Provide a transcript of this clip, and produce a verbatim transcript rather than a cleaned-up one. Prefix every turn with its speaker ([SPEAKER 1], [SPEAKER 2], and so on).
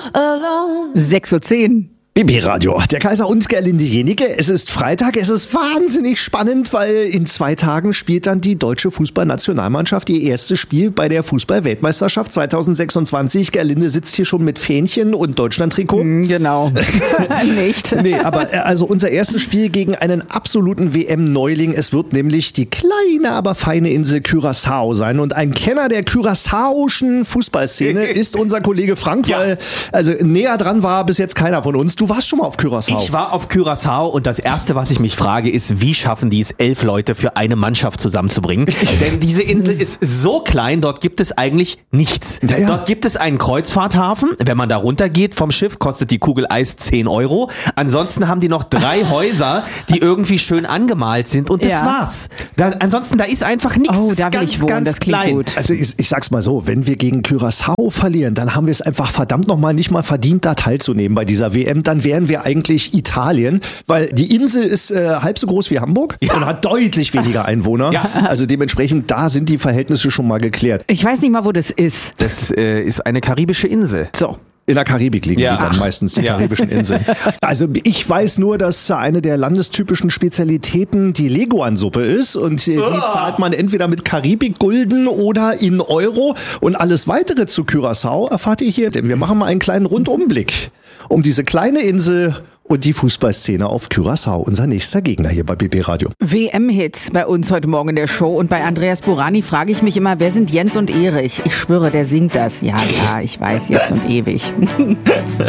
[SPEAKER 1] alone.
[SPEAKER 2] sechs Uhr zehn.
[SPEAKER 3] B B-Radio, der Kaiser und Gerlinde Jenike. Es ist Freitag, es ist wahnsinnig spannend, weil in zwei Tagen spielt dann die deutsche Fußballnationalmannschaft ihr erstes Spiel bei der Fußball-Weltmeisterschaft zwanzig sechsundzwanzig. Gerlinde sitzt hier schon mit Fähnchen und Deutschland-Trikot.
[SPEAKER 2] Genau. Nicht.
[SPEAKER 3] Nee, aber also unser erstes Spiel gegen einen absoluten W M-Neuling. Es wird nämlich die kleine, aber feine Insel Curaçao sein. Und ein Kenner der curaçaoischen Fußballszene ist unser Kollege Frank,
[SPEAKER 4] Ja.
[SPEAKER 3] weil also näher dran war bis jetzt keiner von uns. Du warst schon mal auf Curaçao.
[SPEAKER 4] Ich war auf Curaçao und das Erste, was ich mich frage, ist, wie schaffen die es, elf Leute für eine Mannschaft zusammenzubringen? Denn diese Insel ist so klein, dort gibt es eigentlich nichts.
[SPEAKER 3] Ja, ja.
[SPEAKER 4] Dort gibt es einen Kreuzfahrthafen. Wenn man da runtergeht vom Schiff, kostet die Kugel Eis zehn Euro. Ansonsten haben die noch drei Häuser, die irgendwie schön angemalt sind und das
[SPEAKER 2] Ja.
[SPEAKER 4] war's. Da, ansonsten, da ist einfach nichts.
[SPEAKER 2] Oh,
[SPEAKER 4] Das ist
[SPEAKER 2] da will
[SPEAKER 4] ganz,
[SPEAKER 2] ich wohnen,
[SPEAKER 4] ganz
[SPEAKER 2] das klingt
[SPEAKER 4] klein.
[SPEAKER 2] gut.
[SPEAKER 3] Also ich, ich sag's mal so, wenn wir gegen Curaçao verlieren, dann haben wir es einfach verdammt nochmal nicht mal verdient, da teilzunehmen bei dieser W M. Dann wären wir eigentlich Italien, weil die Insel ist äh, halb so groß wie Hamburg
[SPEAKER 4] Ja.
[SPEAKER 3] und hat deutlich weniger Einwohner.
[SPEAKER 4] Ja.
[SPEAKER 3] Also dementsprechend, da sind die Verhältnisse schon mal geklärt.
[SPEAKER 2] Ich weiß nicht mal, wo das ist.
[SPEAKER 4] Das äh, ist eine karibische Insel.
[SPEAKER 2] So.
[SPEAKER 3] In der Karibik liegen
[SPEAKER 4] Ja.
[SPEAKER 3] die dann
[SPEAKER 4] Ach.
[SPEAKER 3] meistens, die
[SPEAKER 4] Ja.
[SPEAKER 3] karibischen Inseln. Also ich weiß nur, dass eine der landestypischen Spezialitäten die Leguansuppe ist und die, die zahlt man entweder mit Karibik-Gulden oder in Euro. Und alles weitere zu Curaçao erfahrt ihr hier, denn wir machen mal einen kleinen Rundumblick um diese kleine Insel und die Fußballszene auf Curaçao, unser nächster Gegner hier bei B B Radio.
[SPEAKER 2] W M-Hits bei uns heute Morgen in der Show. Und bei Andreas Burani frage ich mich immer, wer sind Jens und Erich? Ich schwöre, der singt das. Ja, ja, ich weiß, jetzt und ewig.